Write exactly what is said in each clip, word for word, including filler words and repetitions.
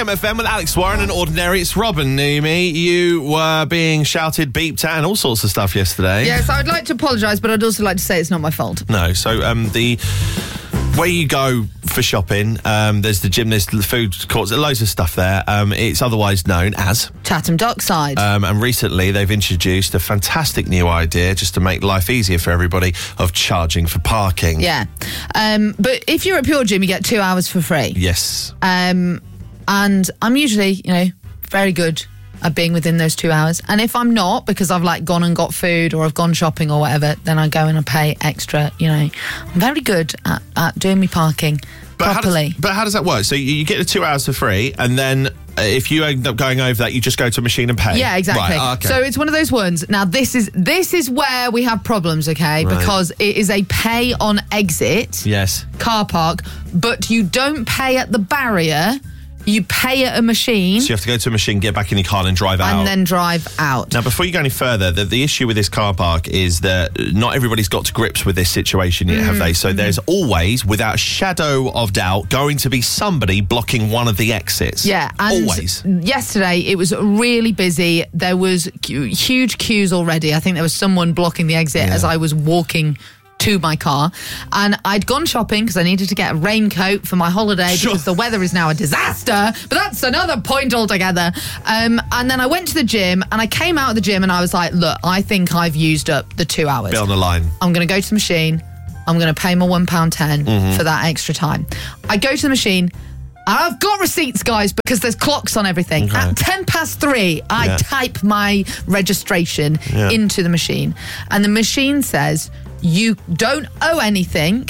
M F M with Alex Warren and Ordinary. It's Robin Numi. You were being shouted, beeped at and all sorts of stuff yesterday. Yes, I would like to apologise, but I'd also like to say it's not my fault. No, so um, the... where you go for shopping, um, there's the gym, there's the food courts, there's loads of stuff there. Um, it's otherwise known as Chatham Dockside. Um, and recently they've introduced a fantastic new idea just to make life easier for everybody of charging for parking. Yeah. Um, but if you're at Pure Gym, you get two hours for free. Yes. Um, and I'm usually, you know, very good at being within those two hours. And if I'm not, because I've like gone and got food or I've gone shopping or whatever, then I go and I pay extra, you know. I'm very good at, at doing me parking but properly. How does, but how does that work? So you, you get the two hours for free, and then uh, if you end up going over that, you just go to a machine and pay? Yeah, exactly. Right, okay. So it's one of those ones. Now, this is this is where we have problems, okay? Right. Because it is a pay on exit yes. car park, but you don't pay at the barrier. You pay at a machine. So you have to go to a machine, get back in your car and drive out. And then drive out. Now, before you go any further, the, the issue with this car park is that not everybody's got to grips with this situation yet, mm, have they? So mm-hmm. there's always, without a shadow of doubt, going to be somebody blocking one of the exits. Yeah. And always. Yesterday, it was really busy. There was huge queues already. I think there was someone blocking the exit yeah. as I was walking to my car, and I'd gone shopping because I needed to get a raincoat for my holiday sure. because the weather is now a disaster, but that's another point altogether. Um, and then I went to the gym and I came out of the gym and I was like, look, I think I've used up the two hours. Bit on the line. I'm going to go to the machine. I'm going to pay my one pound ten mm-hmm. for that extra time. I go to the machine. I've got receipts, guys, because there's clocks on everything. Okay. At ten past three, I yeah. type my registration yeah. into the machine, and the machine says you don't owe anything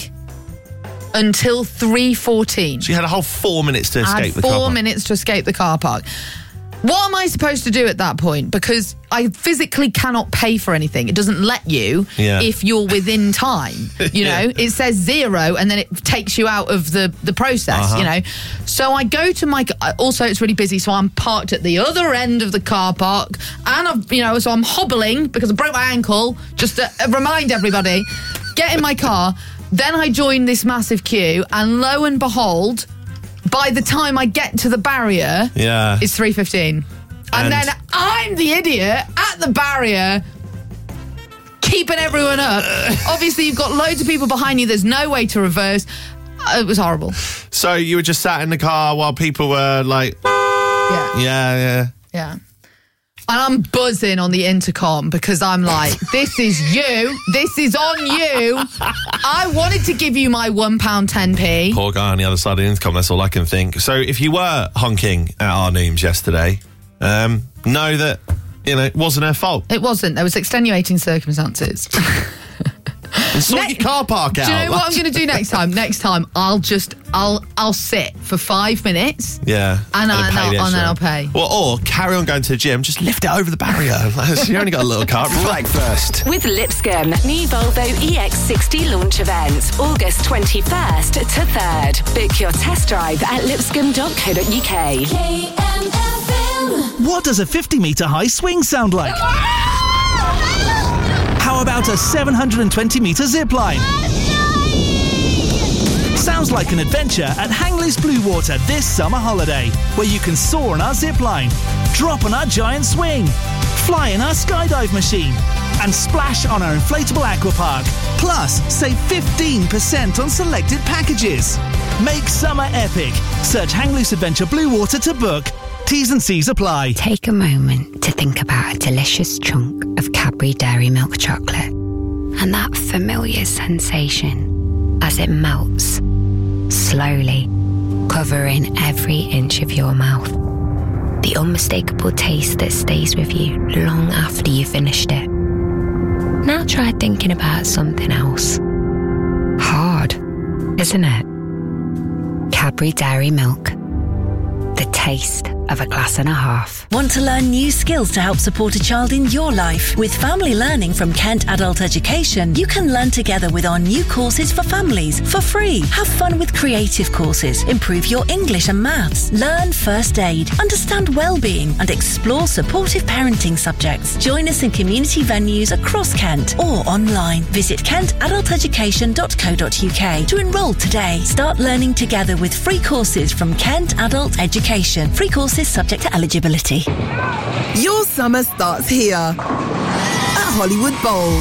until three fourteen. So you had a whole four minutes to escape I had the car park. Four minutes to escape the car park. What am I supposed to do at that point? Because I physically cannot pay for anything. It doesn't let you yeah. if you're within time. You know, yeah. it says zero and then it takes you out of the, the process, uh-huh. you know. So I go to my... Also, it's really busy, so I'm parked at the other end of the car park. And, I've, you know, so I'm hobbling because I broke my ankle, just to remind everybody. Get in my car. Then I join this massive queue, and lo and behold... by the time I get to the barrier, yeah. it's three fifteen. And, and then I'm the idiot at the barrier, keeping everyone up. Obviously, you've got loads of people behind you. There's no way to reverse. It was horrible. So you were just sat in the car while people were like... Yeah. Yeah, yeah. Yeah. And I'm buzzing on the intercom because I'm like, this is you. This is on you. I wanted to give you my one pound ten p. Poor guy on the other side of the intercom, that's all I can think. So if you were honking at our Nooms yesterday, um, know that, you know, it wasn't her fault. It wasn't. There was extenuating circumstances. And sort ne- your car park out. Do you know what I'm going to do next time? Next time, I'll just, I'll I'll sit for five minutes. Yeah. And, and, I, and, I'll, and then I'll pay. Well, or carry on going to the gym, just lift it over the barrier. You only got a little car. Breakfast. With Lipscomb, new Volvo E X sixty launch event, August twenty-first to third. Book your test drive at lipscomb dot co dot uk. K M F M. What does a fifty metre high swing sound like? How about a seven hundred twenty metre zip line? Sounds like an adventure at Hangley's Blue Water this summer holiday, where you can soar on our zip line, drop on our giant swing, fly in our skydive machine, and splash on our inflatable aqua park. Plus, save fifteen percent on selected packages. Make summer epic. Search Hangley's Adventure Blue Water to book. T's and C's apply. Take a moment to think about a delicious chunk of Cadbury Dairy Milk chocolate and that familiar sensation as it melts, slowly, covering every inch of your mouth. The unmistakable taste that stays with you long after you've finished it. Now try thinking about something else. Hard, isn't it? Cadbury Dairy Milk. The taste of a glass and a half. Want to learn new skills to help support a child in your life? With Family Learning from Kent Adult Education, you can learn together with our new courses for families for free. Have fun with creative courses, improve your English and maths, learn first aid, understand well-being and explore supportive parenting subjects. Join us in community venues across Kent or online. Visit kent adult education dot co dot uk to enrol today. Start learning together with free courses from Kent Adult Education. Free courses subject to eligibility. Your summer starts here at Hollywood Bowl.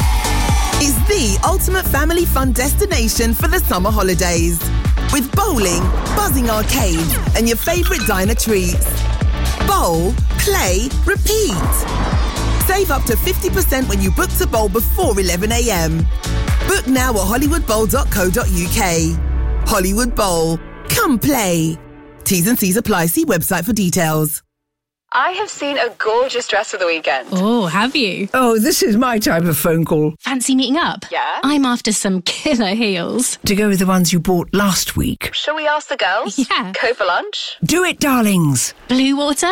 It's the ultimate family fun destination for the summer holidays. With bowling, buzzing arcades, and your favourite diner treats. Bowl, play, repeat. Save up to fifty percent when you book to bowl before eleven a.m. Book now at hollywood bowl dot co dot uk. Hollywood Bowl. Come play. T's and C's apply. See website for details. I have seen a gorgeous dress for the weekend. Oh, have you? Oh, this is my type of phone call. Fancy meeting up? Yeah. I'm after some killer heels. To go with the ones you bought last week. Shall we ask the girls? Yeah. Go for lunch? Do it, darlings. Blue Water?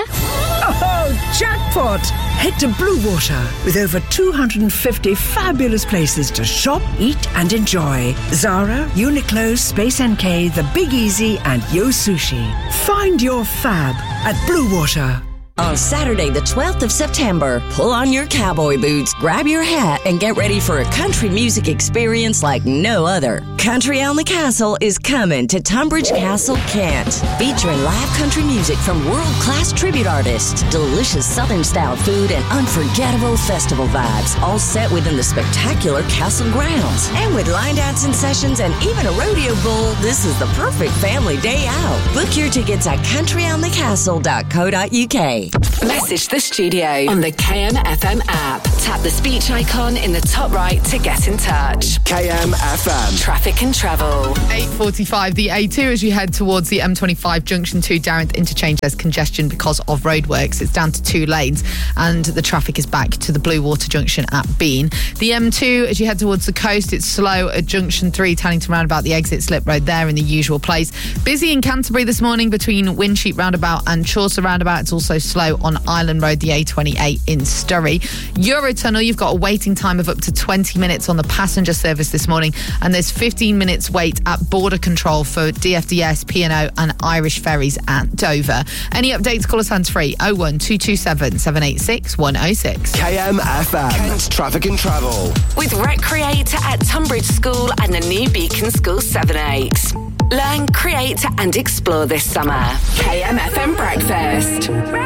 Oh, jackpot! Head to Blue Water with over two hundred fifty fabulous places to shop, eat and enjoy. Zara, Uniqlo, Space N K, The Big Easy and Yo Sushi. Find your fab at Blue Water. On Saturday, the twelfth of September, pull on your cowboy boots, grab your hat, and get ready for a country music experience like no other. Country on the Castle is coming to Tunbridge Castle, Kent, featuring live country music from world-class tribute artists, delicious Southern-style food, and unforgettable festival vibes, all set within the spectacular castle grounds. And with line dancing sessions and even a rodeo bull, this is the perfect family day out. Book your tickets at country on the castle dot co dot uk. Message the studio on the K M F M app. Tap the speech icon in the top right to get in touch. K M F M. Traffic and travel. eight forty-five, the A two as you head towards the M twenty-five junction to Darrent interchange. There's congestion because of roadworks. It's down to two lanes and the traffic is back to the Blue Water junction at Bean. The M two as you head towards the coast, it's slow at junction three, Tannington roundabout, the exit slip road there in the usual place. Busy in Canterbury this morning between Wincheap roundabout and Chaucer roundabout. It's also slow on Island Road, the A twenty-eight in Surrey. Eurotunnel, you've got a waiting time of up to twenty minutes on the passenger service this morning, and there's fifteen minutes wait at border control for D F D S, P and O and Irish ferries at Dover. Any updates, call us hands free oh one two two seven, seven eight six, one oh six. K M F M. Kent Traffic and Travel. With Recreate at Tunbridge School and the new Beacon School seven eight. Learn, create and explore this summer. K M F M Breakfast.